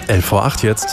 11 vor 8 jetzt.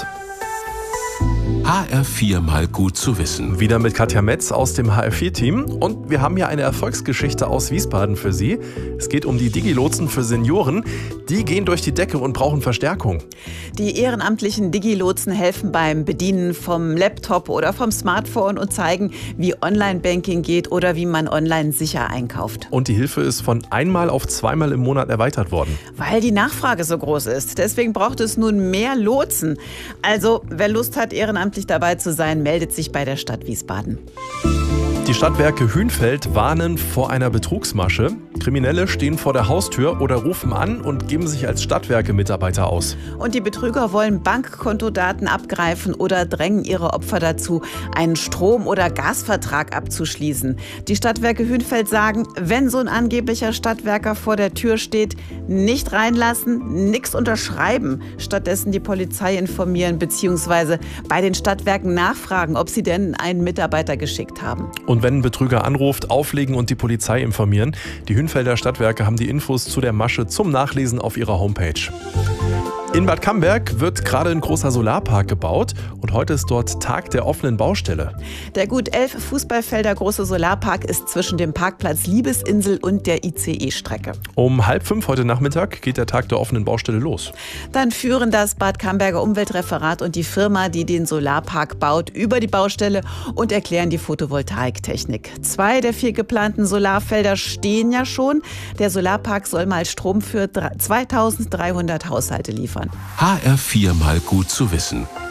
HR4 mal gut zu wissen. Wieder mit Katja Metz aus dem HR4-Team. Und wir haben hier eine Erfolgsgeschichte aus Wiesbaden für Sie. Es geht um die Digilotsen für Senioren. Die gehen durch die Decke und brauchen Verstärkung. Die ehrenamtlichen Digilotsen helfen beim Bedienen vom Laptop oder vom Smartphone und zeigen, wie Online-Banking geht oder wie man online sicher einkauft. Und die Hilfe ist von einmal auf zweimal im Monat erweitert worden. Weil die Nachfrage so groß ist. Deswegen braucht es nun mehr Lotsen. Also, wer Lust hat, ehrenamtlich dabei zu sein, meldet sich bei der Stadt Wiesbaden. Die Stadtwerke Hünfeld warnen vor einer Betrugsmasche. Kriminelle stehen vor der Haustür oder rufen an und geben sich als Stadtwerke-Mitarbeiter aus. Und die Betrüger wollen Bankkontodaten abgreifen oder drängen ihre Opfer dazu, einen Strom- oder Gasvertrag abzuschließen. Die Stadtwerke Hünfeld sagen, wenn so ein angeblicher Stadtwerker vor der Tür steht, nicht reinlassen, nichts unterschreiben. Stattdessen die Polizei informieren bzw. bei den Stadtwerken nachfragen, ob sie denn einen Mitarbeiter geschickt haben. Und wenn ein Betrüger anruft, auflegen und die Polizei informieren. Die Hünfelder Stadtwerke haben die Infos zu der Masche zum Nachlesen auf ihrer Homepage. In Bad Camberg wird gerade ein großer Solarpark gebaut und heute ist dort Tag der offenen Baustelle. Der gut 11 Fußballfelder große Solarpark ist zwischen dem Parkplatz Liebesinsel und der ICE-Strecke. Um 4:30 heute Nachmittag geht der Tag der offenen Baustelle los. Dann führen das Bad Camberger Umweltreferat und die Firma, die den Solarpark baut, über die Baustelle und erklären die Photovoltaiktechnik. 2 der 4 geplanten Solarfelder stehen ja schon. Der Solarpark soll mal Strom für 2300 Haushalte liefern. HR4 mal gut zu wissen.